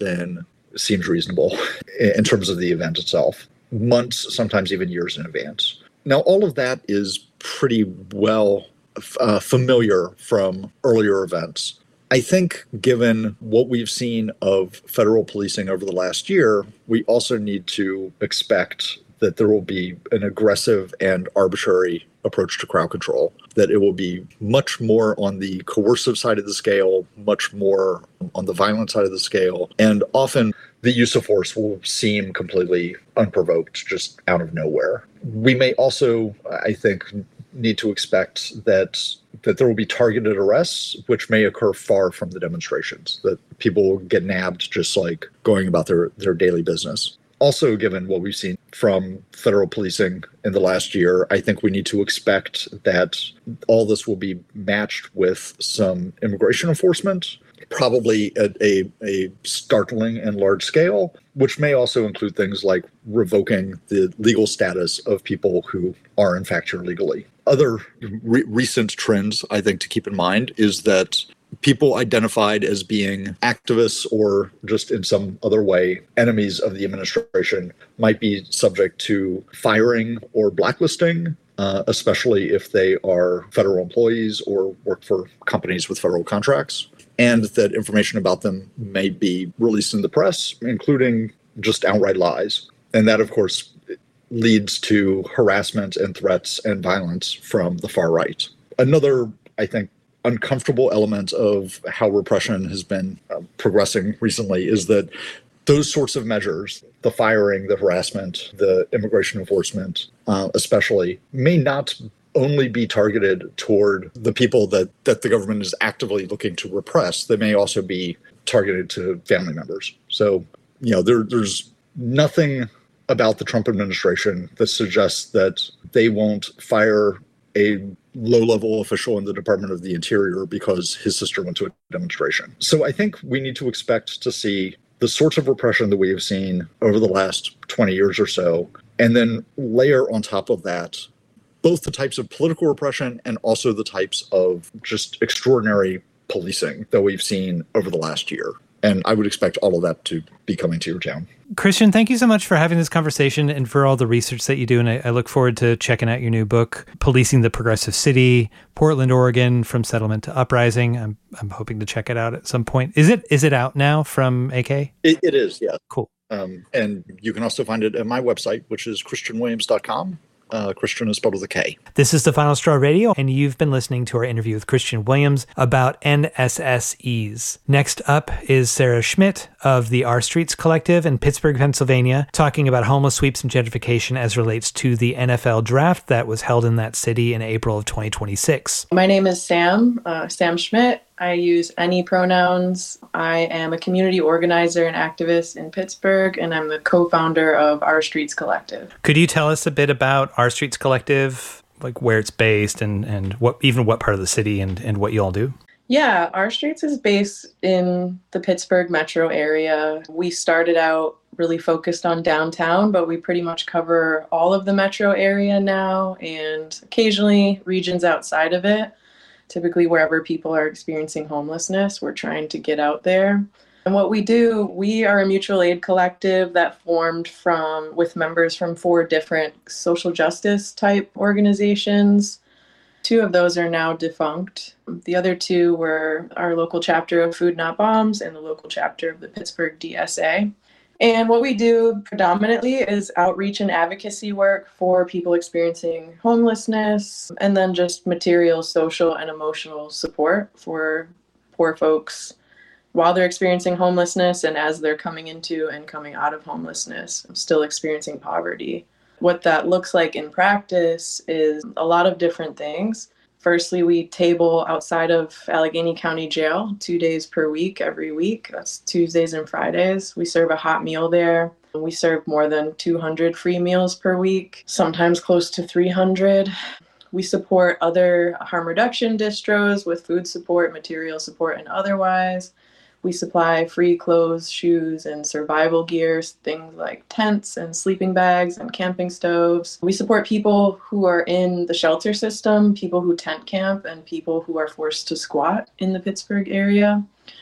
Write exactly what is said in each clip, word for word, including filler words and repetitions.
then seems reasonable in terms of the event itself. Months, sometimes even years in advance. Now, all of that is pretty well uh, familiar from earlier events. I think given what we've seen of federal policing over the last year, we also need to expect that there will be an aggressive and arbitrary approach to crowd control, that it will be much more on the coercive side of the scale, much more on the violent side of the scale, and often the use of force will seem completely unprovoked, just out of nowhere. We may also, I think, need to expect that that there will be targeted arrests, which may occur far from the demonstrations, that people will get nabbed just like going about their, their daily business. Also, given what we've seen from federal policing in the last year, I think we need to expect that all this will be matched with some immigration enforcement, probably at a, a startling and large scale, which may also include things like revoking the legal status of people who are in fact here legally. Other re- recent trends, I think, to keep in mind is that people identified as being activists or just in some other way enemies of the administration might be subject to firing or blacklisting, uh, especially if they are federal employees or work for companies with federal contracts, and that information about them may be released in the press, including just outright lies. And that, of course, leads to harassment and threats and violence from the far right. Another, I think, uncomfortable element of how repression has been uh, progressing recently is that those sorts of measures, the firing, the harassment, the immigration enforcement, uh, especially, may not only be targeted toward the people that, that the government is actively looking to repress. They may also be targeted to family members. So, you know, there, there's nothing about the Trump administration that suggests that they won't fire a low-level official in the Department of the Interior because his sister went to a demonstration. So I think we need to expect to see the sorts of repression that we have seen over the last twenty years or so, and then layer on top of that both the types of political repression and also the types of just extraordinary policing that we've seen over the last year. And I would expect all of that to be coming to your town. Christian, thank you so much for having this conversation and for all the research that you do. And I, I look forward to checking out your new book, Policing the Progressive City, Portland, Oregon, From Settlement to Uprising. I'm I'm hoping to check it out at some point. Is it is it out now from A K? It, it is, yeah. Cool. Um, and you can also find it at my website, which is christian williams dot com. Uh, Christian is spelled with a K. This is The Final Straw Radio, and you've been listening to our interview with Christian Williams about N S S Es. Next up is Sarah Schmidt of the Our Streets Collective in Pittsburgh, Pennsylvania, talking about homeless sweeps and gentrification as relates to the N F L draft that was held in that city in April of twenty twenty-six. My name is Sam, uh, Sam Schmidt. I use any pronouns. I am a community organizer and activist in Pittsburgh, and I'm the co-founder of Our Streets Collective. Could you tell us a bit about Our Streets Collective, like where it's based and, and what even what part of the city and, and what you all do? Yeah, Our Streets is based in the Pittsburgh metro area. We started out really focused on downtown, but we pretty much cover all of the metro area now and occasionally regions outside of it. Typically wherever people are experiencing homelessness, we're trying to get out there. And what we do, we are a mutual aid collective that formed from with members from four different social justice type organizations. Two of those are now defunct. The other two were our local chapter of Food Not Bombs and the local chapter of the Pittsburgh D S A. And what we do predominantly is outreach and advocacy work for people experiencing homelessness, and then just material, social, and emotional support for poor folks while they're experiencing homelessness and as they're coming into and coming out of homelessness, still experiencing poverty. What that looks like in practice is a lot of different things. Firstly, we table outside of Allegheny County Jail two days per week, every week. That's Tuesdays and Fridays. We serve a hot meal there. We serve more than two hundred free meals per week, sometimes close to three hundred. We support other harm reduction distros with food support, material support, and otherwise. We supply free clothes, shoes, and survival gears, things like tents and sleeping bags and camping stoves. We support people who are in the shelter system, people who tent camp, and people who are forced to squat in the Pittsburgh area.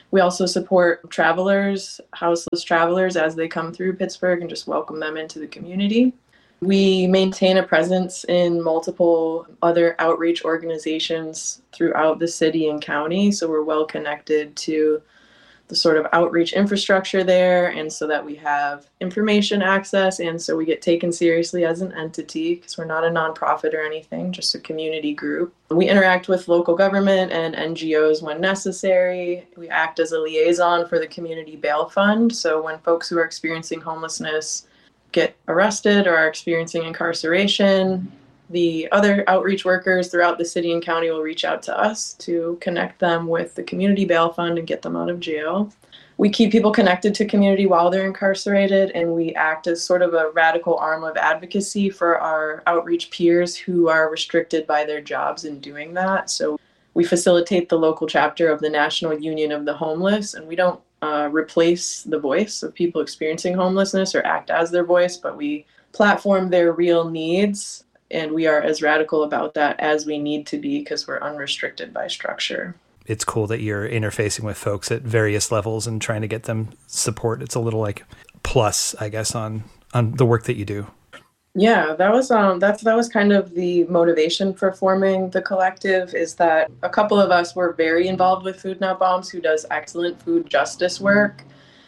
We also support travelers, houseless travelers, as they come through Pittsburgh and just welcome them into the community. We maintain a presence in multiple other outreach organizations throughout the city and county, so we're well connected to the sort of outreach infrastructure there, and so that we have information access, and so we get taken seriously as an entity because we're not a nonprofit or anything, just a community group. We interact with local government and N G Os when necessary. We act as a liaison for the Community Bail Fund, so when folks who are experiencing homelessness get arrested or are experiencing incarceration, the other outreach workers throughout the city and county will reach out to us to connect them with the Community Bail Fund and get them out of jail. We keep people connected to community while they're incarcerated, and we act as sort of a radical arm of advocacy for our outreach peers who are restricted by their jobs in doing that. So we facilitate the local chapter of the National Union of the Homeless, and we don't uh, replace the voice of people experiencing homelessness or act as their voice, but we platform their real needs. And we are as radical about that as we need to be because we're unrestricted by structure. It's cool that you're interfacing with folks at various levels and trying to get them support. It's a little like plus, I guess, on on the work that you do. Yeah, that was um that's that was kind of the motivation for forming the collective, is that a couple of us were very involved with Food Not Bombs, who does excellent food justice work.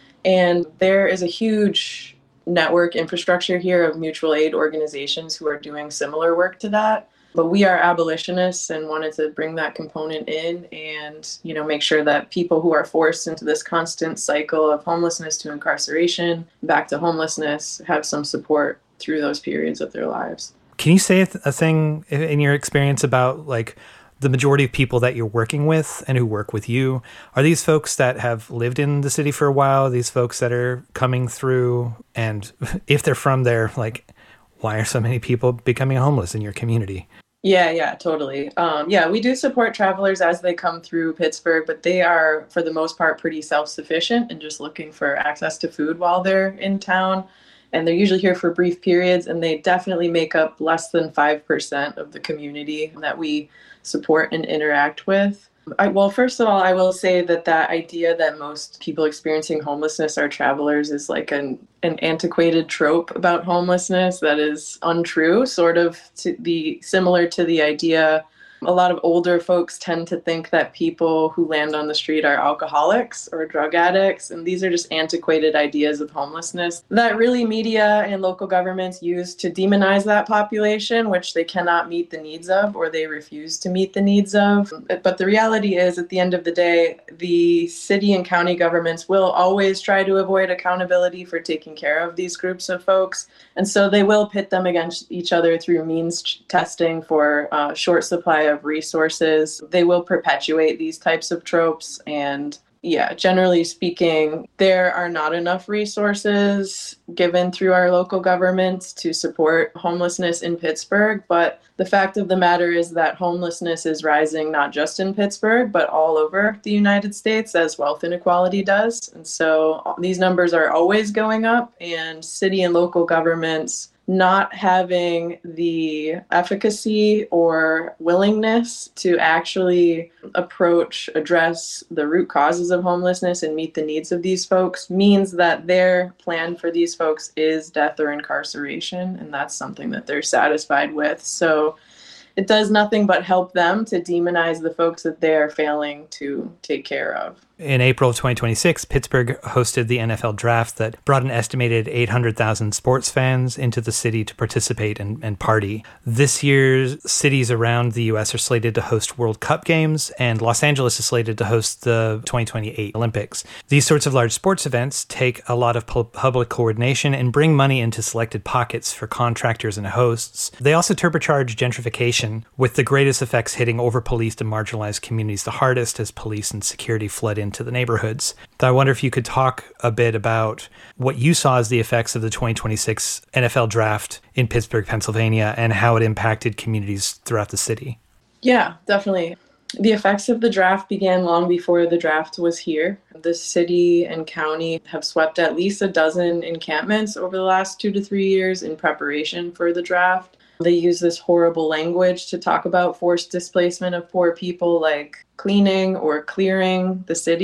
And there is a huge network infrastructure here of mutual aid organizations who are doing similar work to that. But we are abolitionists and wanted to bring that component in and, you know, make sure that people who are forced into this constant cycle of homelessness to incarceration, back to homelessness, have some support through those periods of their lives. Can you say a, th- a thing in your experience about like the majority of people that you're working with and who work with you? Are these folks that have lived in the city for a while? These folks that are coming through? And if they're from there, like, why are so many people becoming homeless in your community? Yeah, yeah, totally. Um, yeah, we do support travelers as they come through Pittsburgh, but they are, for the most part, pretty self-sufficient and just looking for access to food while they're in town. And they're usually here for brief periods, and they definitely make up less than five percent of the community that we support and interact with. I, well, first of all, I will say that that idea that most people experiencing homelessness are travelers is like an, an antiquated trope about homelessness that is untrue, sort of to be similar to the idea. A lot of older folks tend to think that people who land on the street are alcoholics or drug addicts, and these are just antiquated ideas of homelessness that really media and local governments use to demonize that population, which they cannot meet the needs of or they refuse to meet the needs of. But the reality is, at the end of the day, the city and county governments will always try to avoid accountability for taking care of these groups of folks, and so they will pit them against each other through means testing for uh, short supply of of resources. They will perpetuate these types of tropes. And yeah, generally speaking, there are not enough resources given through our local governments to support homelessness in Pittsburgh. But the fact of the matter is that homelessness is rising not just in Pittsburgh, but all over the United States, as wealth inequality does. And so these numbers are always going up, and city and local governments not having the efficacy or willingness to actually approach, address the root causes of homelessness and meet the needs of these folks means that their plan for these folks is death or incarceration, and that's something that they're satisfied with. So it does nothing but help them to demonize the folks that they are failing to take care of. In April of twenty twenty-six, Pittsburgh hosted the N F L draft that brought an estimated eight hundred thousand sports fans into the city to participate and, and party. This year, cities around the U S are slated to host World Cup games, and Los Angeles is slated to host the twenty twenty-eight Olympics. These sorts of large sports events take a lot of pu- public coordination and bring money into selected pockets for contractors and hosts. They also turbocharge gentrification, with the greatest effects hitting over-policed and marginalized communities the hardest as police and security flood in to the neighborhoods. I wonder if you could talk a bit about what you saw as the effects of the twenty twenty-six N F L draft in Pittsburgh, Pennsylvania, and how it impacted communities throughout the city. Yeah, definitely. The effects of the draft began long before the draft was here. The city and county have swept at least a dozen encampments over the last two to three years in preparation for the draft. They use this horrible language to talk about forced displacement of poor people, like cleaning or clearing the city.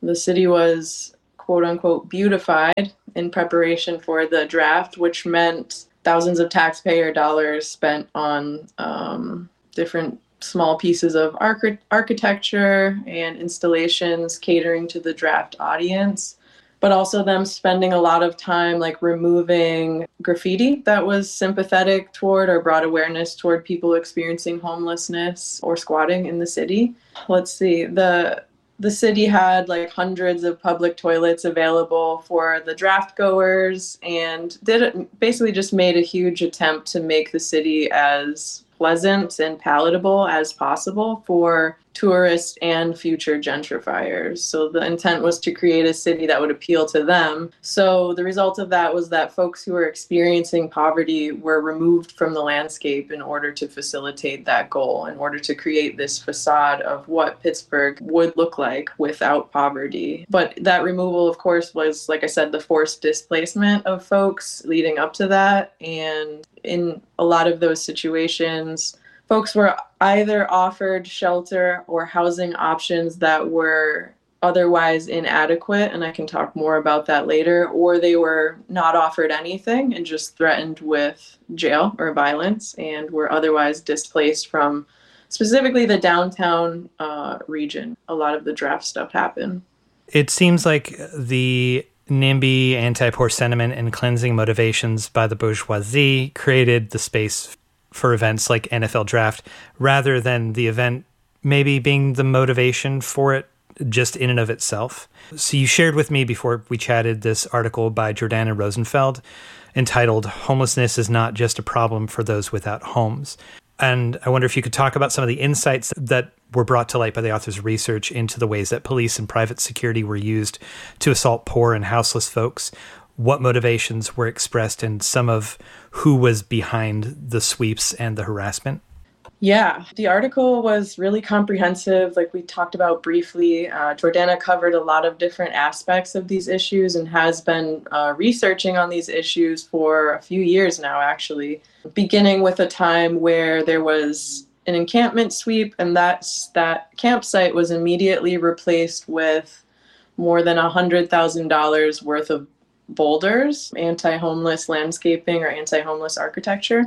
The city was quote unquote beautified in preparation for the draft, which meant thousands of taxpayer dollars spent on um, different small pieces of arch- architecture and installations catering to the draft audience, but also them spending a lot of time like removing graffiti that was sympathetic toward or brought awareness toward people experiencing homelessness or squatting in the city. Let's see, the the city had like hundreds of public toilets available for the draft goers and did it, basically just made a huge attempt to make the city as pleasant and palatable as possible for tourists and future gentrifiers. So the intent was to create a city that would appeal to them. So the result of that was that folks who were experiencing poverty were removed from the landscape in order to facilitate that goal, in order to create this facade of what Pittsburgh would look like without poverty. But that removal, of course, was, like I said, the forced displacement of folks leading up to that. And in a lot of those situations, folks were either offered shelter or housing options that were otherwise inadequate, and I can talk more about that later, or they were not offered anything and just threatened with jail or violence and were otherwise displaced from specifically the downtown uh, region. A lot of the draft stuff happened. It seems like the NIMBY anti-poor sentiment and cleansing motivations by the bourgeoisie created the space for events like N F L Draft, rather than the event maybe being the motivation for it just in and of itself. So you shared with me before we chatted this article by Jordana Rosenfeld entitled "Homelessness is Not Just a Problem for Those Without Homes." And I wonder if you could talk about some of the insights that were brought to light by the author's research into the ways that police and private security were used to assault poor and houseless folks, what motivations were expressed, and some of who was behind the sweeps and the harassment. Yeah, the article was really comprehensive. Like we talked about briefly, uh, Jordana covered a lot of different aspects of these issues and has been uh, researching on these issues for a few years now, actually, beginning with a time where there was an encampment sweep, and that's, that campsite was immediately replaced with more than one hundred thousand dollars worth of boulders, anti-homeless landscaping or anti-homeless architecture.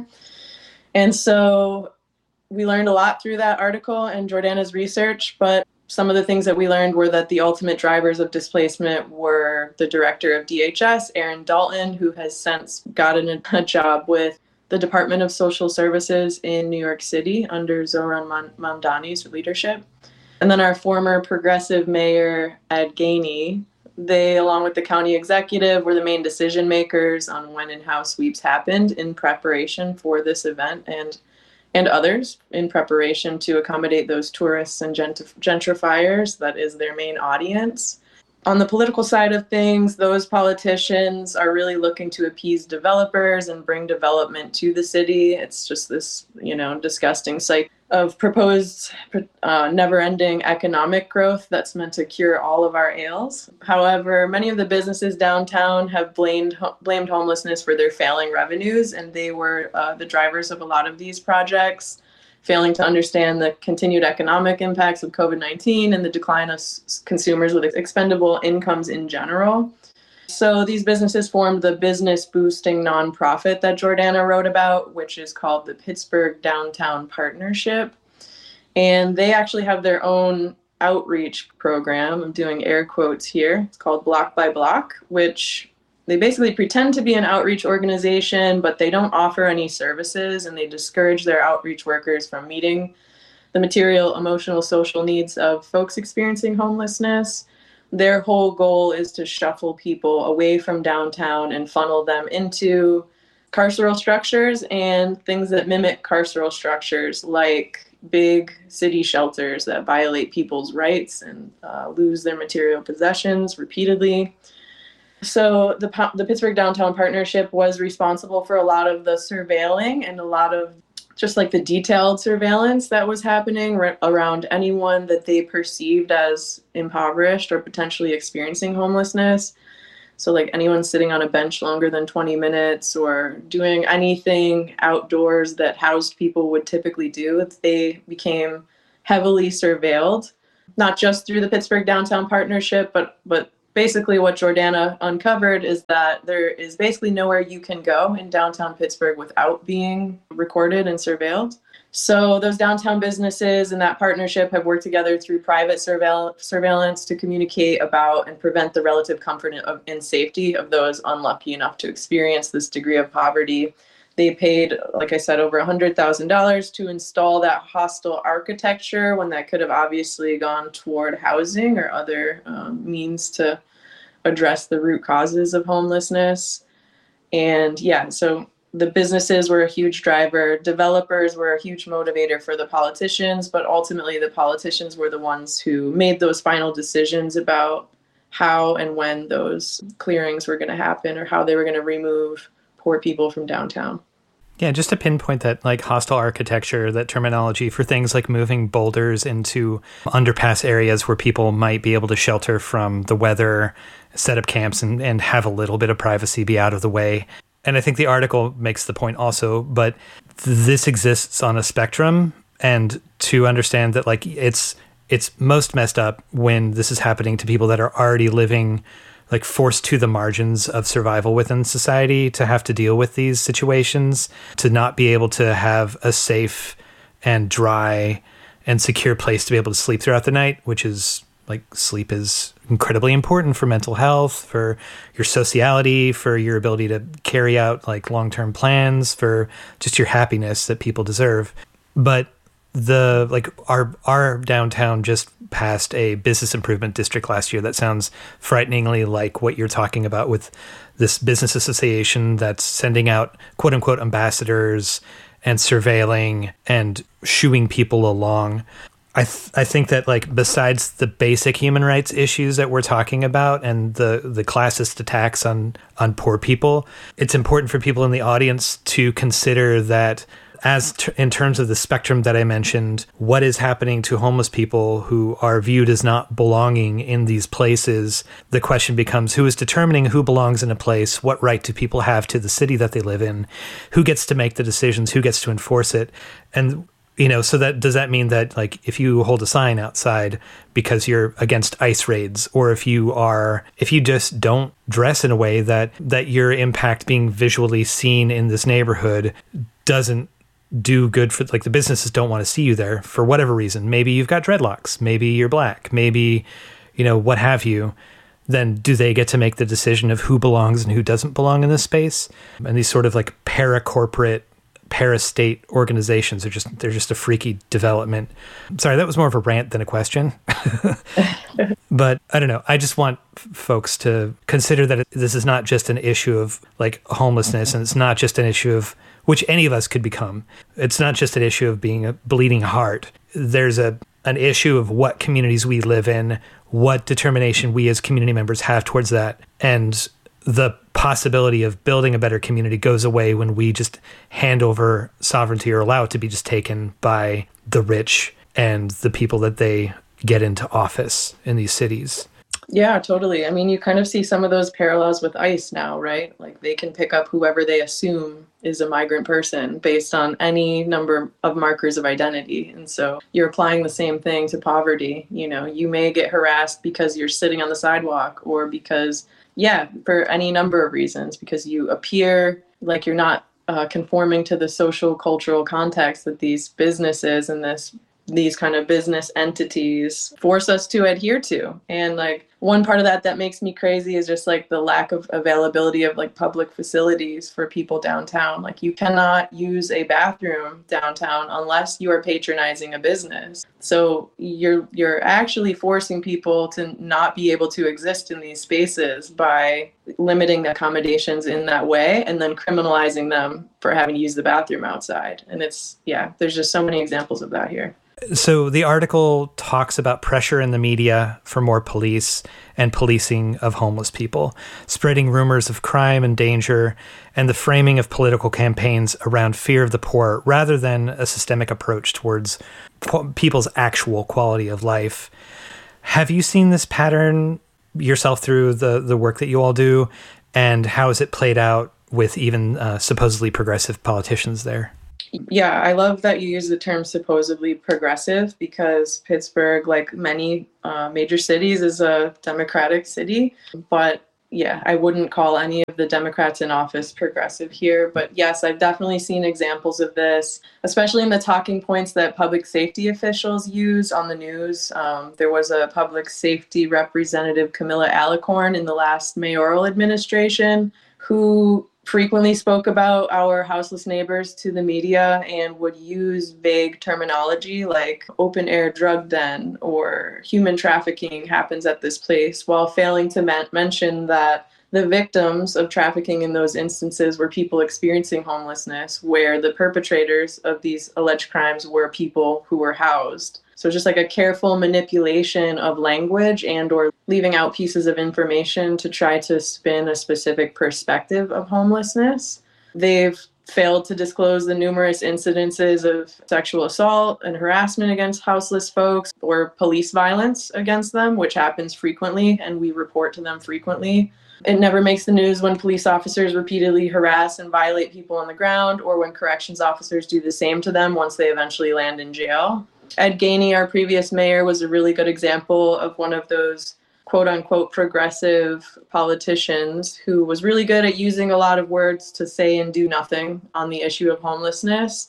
And so we learned a lot through that article and Jordana's research, but some of the things that we learned were that the ultimate drivers of displacement were the director of D H S, Aaron Dalton, who has since gotten a job with the Department of Social Services in New York City under Zohran Mamdani's leadership. And then our former progressive mayor, Ed Gainey. They, along with the county executive, were the main decision makers on when and how sweeps happened in preparation for this event, and and others in preparation to accommodate those tourists and gentr- gentrifiers. That is their main audience. On the political side of things, those politicians are really looking to appease developers and bring development to the city. It's just this, you know, disgusting cycle of proposed uh, never-ending economic growth that's meant to cure all of our ails. However, many of the businesses downtown have blamed blamed homelessness for their failing revenues, and they were uh, the drivers of a lot of these projects, failing to understand the continued economic impacts of covid nineteen and the decline of s- consumers with expendable incomes in general. So these businesses formed the business boosting nonprofit that Jordana wrote about, which is called the Pittsburgh Downtown Partnership. And they actually have their own outreach program. I'm doing air quotes here. It's called Block by Block, which they basically pretend to be an outreach organization, but they don't offer any services, and they discourage their outreach workers from meeting the material, emotional, social needs of folks experiencing homelessness. Their whole goal is to shuffle people away from downtown and funnel them into carceral structures and things that mimic carceral structures, like big city shelters that violate people's rights and uh, lose their material possessions repeatedly. So the, the Pittsburgh Downtown Partnership was responsible for a lot of the surveilling and a lot of just like the detailed surveillance that was happening right around anyone that they perceived as impoverished or potentially experiencing homelessness. So like anyone sitting on a bench longer than twenty minutes or doing anything outdoors that housed people would typically do, they became heavily surveilled. not just through the Pittsburgh Downtown Partnership, but but basically what Jordana uncovered is that there is basically nowhere you can go in downtown Pittsburgh without being recorded and surveilled. So those downtown businesses and that partnership have worked together through private surveil- surveillance to communicate about and prevent the relative comfort of, and safety of those unlucky enough to experience this degree of poverty. They paid, like I said, over one hundred thousand dollars to install that hostile architecture when that could have obviously gone toward housing or other um, means to address the root causes of homelessness. And yeah, so the businesses were a huge driver. Developers were a huge motivator for the politicians, but ultimately the politicians were the ones who made those final decisions about how and when those clearings were going to happen or how they were going to remove poor people from downtown. Yeah, just to pinpoint that like hostile architecture, that terminology for things like moving boulders into underpass areas where people might be able to shelter from the weather, set up camps and, and have a little bit of privacy, be out of the way. And I think the article makes the point also, but this exists on a spectrum, and to understand that like it's it's most messed up when this is happening to people that are already living like forced to the margins of survival within society, to have to deal with these situations, to not be able to have a safe and dry and secure place to be able to sleep throughout the night, which is like sleep is incredibly important for mental health, for your sociality, for your ability to carry out like long-term plans, for just your happiness that people deserve. But the like our our downtown just passed a business improvement district last year that sounds frighteningly like what you're talking about, with this business association that's sending out quote unquote ambassadors and surveilling and shooing people along. I th- I think that like besides the basic human rights issues that we're talking about and the the classist attacks on on poor people, it's important for people in the audience to consider that as t- in terms of the spectrum that I mentioned, what is happening to homeless people who are viewed as not belonging in these places. The question becomes, who is determining who belongs in a place? What right do people have to the city that they live in? Who gets to make the decisions? Who gets to enforce it? And you know, so that does that mean that like if you hold a sign outside because you're against ICE raids, or if you are if you just don't dress in a way that that your impact being visually seen in this neighborhood doesn't do good for, like, the businesses don't want to see you there for whatever reason. Maybe you've got dreadlocks, maybe you're black, maybe, you know, what have you. Then do they get to make the decision of who belongs and who doesn't belong in this space? And these sort of like para-corporate, para-state organizations are just, they're just a freaky development. Sorry, that was more of a rant than a question. But I don't know. I just want f- folks to consider that this is not just an issue of like homelessness, and it's not just an issue of, which any of us could become. It's not just an issue of being a bleeding heart. There's a an issue of what communities we live in, what determination we as community members have towards that. And the possibility of building a better community goes away when we just hand over sovereignty or allow it to be just taken by the rich and the people that they get into office in these cities. Yeah, totally. I mean, you kind of see some of those parallels with ICE now, right? Like they can pick up whoever they assume is a migrant person based on any number of markers of identity. And so you're applying the same thing to poverty. You know, you may get harassed because you're sitting on the sidewalk, or because, yeah, for any number of reasons, because you appear like you're not uh, conforming to the social cultural context that these businesses and this these kind of business entities force us to adhere to. And like one part of that that makes me crazy is just like the lack of availability of like public facilities for people downtown. Like you cannot use a bathroom downtown unless you are patronizing a business. So you're you're actually forcing people to not be able to exist in these spaces by limiting the accommodations in that way, and then criminalizing them for having to use the bathroom outside. And it's, yeah, there's just so many examples of that here. So the article talks about pressure in the media for more police and policing of homeless people, spreading rumors of crime and danger, and the framing of political campaigns around fear of the poor rather than a systemic approach towards qu- people's actual quality of life. Have you seen this pattern yourself through the, the work that you all do? And how has it played out with even uh, supposedly progressive politicians there? Yeah, I love that you use the term supposedly progressive because Pittsburgh, like many uh, major cities, is a Democratic city. But yeah, I wouldn't call any of the Democrats in office progressive here. But yes, I've definitely seen examples of this, especially in the talking points that public safety officials use on the news. Um, there was a public safety representative, Camilla Alicorn, in the last mayoral administration who frequently spoke about our houseless neighbors to the media and would use vague terminology like open air drug den or human trafficking happens at this place, while failing to man- mention that the victims of trafficking in those instances were people experiencing homelessness, where the perpetrators of these alleged crimes were people who were housed. So just like a careful manipulation of language and or leaving out pieces of information to try to spin a specific perspective of homelessness. They've failed to disclose the numerous incidences of sexual assault and harassment against houseless folks or police violence against them, which happens frequently, and we report to them frequently. It never makes the news when police officers repeatedly harass and violate people on the ground, or when corrections officers do the same to them once they eventually land in jail. Ed Gainey, our previous mayor, was a really good example of one of those quote unquote progressive politicians who was really good at using a lot of words to say and do nothing on the issue of homelessness.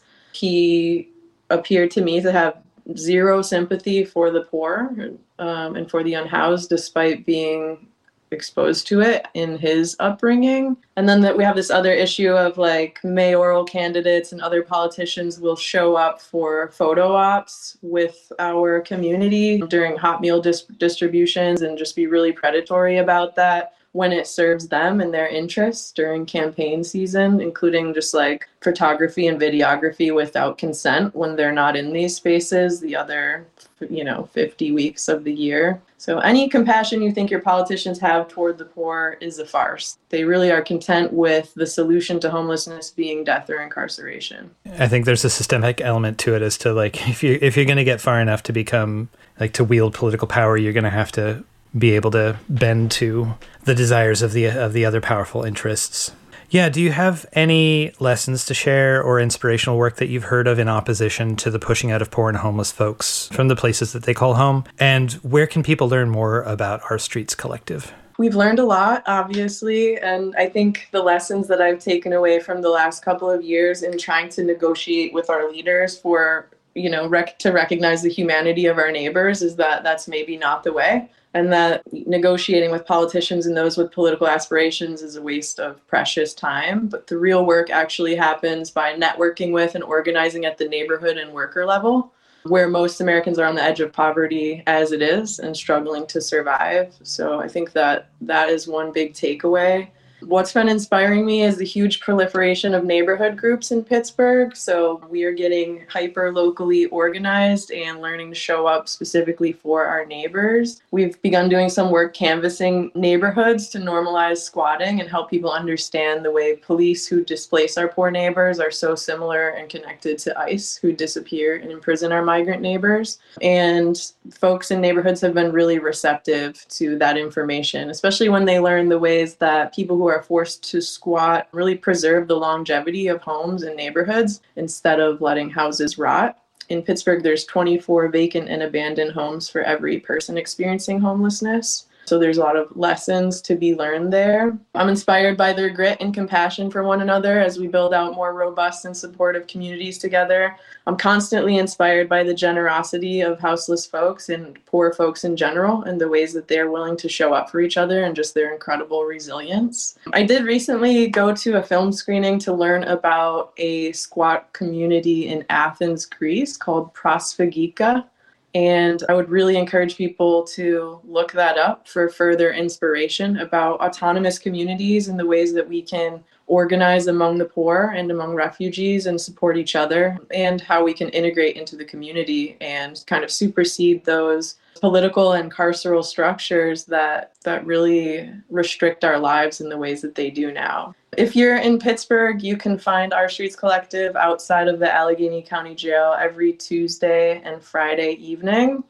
He appeared to me to have zero sympathy for the poor um, and for the unhoused, despite being exposed to it in his upbringing. And then that we have this other issue of like mayoral candidates and other politicians will show up for photo ops with our community during hot meal dis- distributions and just be really predatory about that when it serves them and their interests during campaign season, including just like photography and videography without consent when they're not in these spaces the other, you know, fifty weeks of the year. So any compassion you think your politicians have toward the poor is a farce. They really are content with the solution to homelessness being death or incarceration. I think there's a systemic element to it as to like, if you if you're going to get far enough to become like to wield political power, you're going to have to be able to bend to the desires of the of the other powerful interests. Yeah, do you have any lessons to share or inspirational work that you've heard of in opposition to the pushing out of poor and homeless folks from the places that they call home? And where can people learn more about Our Streets Collective? We've learned a lot, obviously, and I think the lessons that I've taken away from the last couple of years in trying to negotiate with our leaders for, you know, rec- to recognize the humanity of our neighbors is that that's maybe not the way. And that negotiating with politicians and those with political aspirations is a waste of precious time. But the real work actually happens by networking with and organizing at the neighborhood and worker level, where most Americans are on the edge of poverty as it is and struggling to survive. So I think that that is one big takeaway. What's been inspiring me is the huge proliferation of neighborhood groups in Pittsburgh. So we are getting hyper locally organized and learning to show up specifically for our neighbors. We've begun doing some work canvassing neighborhoods to normalize squatting and help people understand the way police who displace our poor neighbors are so similar and connected to ICE, who disappear and imprison our migrant neighbors. And folks in neighborhoods have been really receptive to that information, especially when they learn the ways that people who are forced to squat really preserve the longevity of homes and neighborhoods instead of letting houses rot. In Pittsburgh, there's twenty-four vacant and abandoned homes for every person experiencing homelessness. So there's a lot of lessons to be learned there. I'm inspired by their grit and compassion for one another as we build out more robust and supportive communities together. I'm constantly inspired by the generosity of houseless folks and poor folks in general and the ways that they're willing to show up for each other and just their incredible resilience. I did recently go to a film screening to learn about a squat community in Athens, Greece called Prosphagika. And I would really encourage people to look that up for further inspiration about autonomous communities and the ways that we can organize among the poor and among refugees and support each other, and how we can integrate into the community and kind of supersede those political and carceral structures that that really restrict our lives in the ways that they do now. If you're in Pittsburgh, you can find Our Streets Collective outside of the Allegheny County Jail every Tuesday and Friday evening.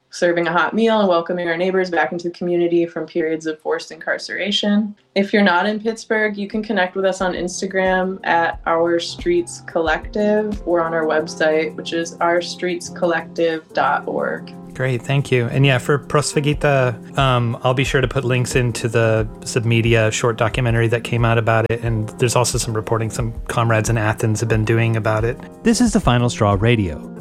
serving a hot meal and welcoming our neighbors back into the community from periods of forced incarceration. If you're not in Pittsburgh, you can connect with us on Instagram at Our Streets Collective or on our website, which is our streets collective dot org. Great, thank you. And yeah, for Prosvagita, um, I'll be sure to put links into the Submedia short documentary that came out about it. And there's also some reporting some comrades in Athens have been doing about it. This is The Final Straw Radio.